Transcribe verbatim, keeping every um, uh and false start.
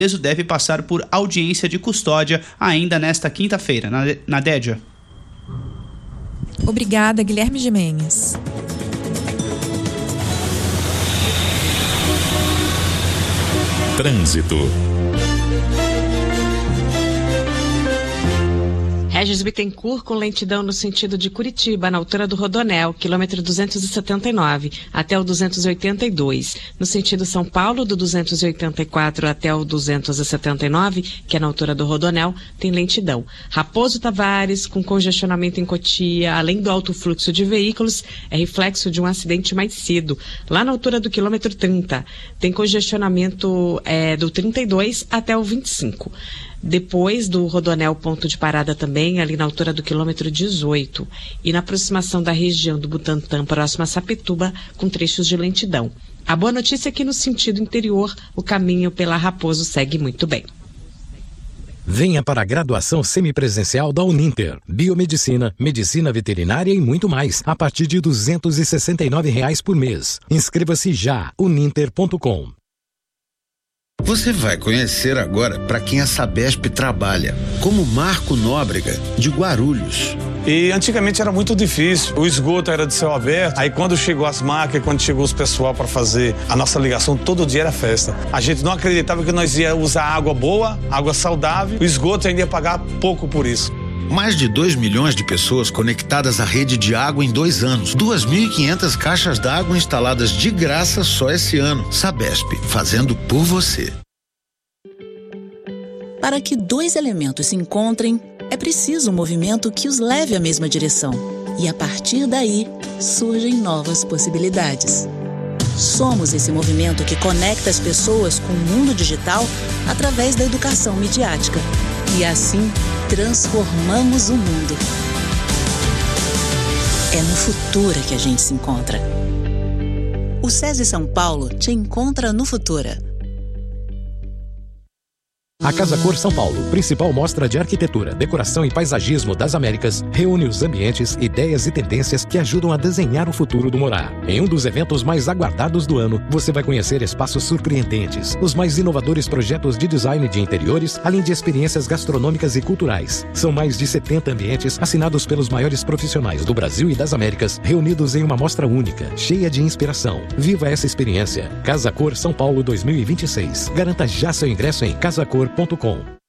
preso deve passar por audiência de custódia ainda nesta quinta-feira. Nadédia. Obrigada, Guilherme Gimenez. Trânsito. Regis Bittencourt com lentidão no sentido de Curitiba, na altura do Rodonel, quilômetro duzentos e setenta e nove, até o duzentos e oitenta e dois. No sentido São Paulo, do duzentos e oitenta e quatro até o duzentos e setenta e nove, que é na altura do Rodonel, tem lentidão. Raposo Tavares, com congestionamento em Cotia, além do alto fluxo de veículos, é reflexo de um acidente mais cedo, lá na altura do quilômetro trinta. Tem congestionamento é, do trinta e dois até o vinte e cinco. Depois do Rodonel, ponto de parada também, ali na altura do quilômetro dezoito. E na aproximação da região do Butantã, próxima a Sapituba, com trechos de lentidão. A boa notícia é que no sentido interior, o caminho pela Raposo segue muito bem. Venha para a graduação semipresencial da Uninter. Biomedicina, medicina veterinária e muito mais, a partir de duzentos e sessenta e nove reais por mês. Inscreva-se já, uninter ponto com. Você vai conhecer agora para quem a Sabesp trabalha, como Marco Nóbrega, de Guarulhos. E antigamente era muito difícil, o esgoto era de céu aberto, aí quando chegou as máquinas, quando chegou os pessoal para fazer a nossa ligação, todo dia era festa. A gente não acreditava que nós ia usar água boa, água saudável, o esgoto ainda ia pagar pouco por isso. Mais de dois milhões de pessoas conectadas à rede de água em dois anos. duas mil e quinhentas caixas d'água instaladas de graça só esse ano. Sabesp, fazendo por você. Para que dois elementos se encontrem, é preciso um movimento que os leve à mesma direção. E a partir daí, surgem novas possibilidades. Somos esse movimento que conecta as pessoas com o mundo digital através da educação midiática. E assim, transformamos o mundo. É no Futura que a gente se encontra. O SESI São Paulo te encontra no Futura. A Casa Cor São Paulo, principal mostra de arquitetura, decoração e paisagismo das Américas, reúne os ambientes, ideias e tendências que ajudam a desenhar o futuro do morar. Em um dos eventos mais aguardados do ano, você vai conhecer espaços surpreendentes, os mais inovadores projetos de design de interiores, além de experiências gastronômicas e culturais. São mais de setenta ambientes assinados pelos maiores profissionais do Brasil e das Américas, reunidos em uma mostra única, cheia de inspiração. Viva essa experiência. Casa Cor São Paulo dois mil e vinte e seis. Garanta já seu ingresso em casa cor ponto com.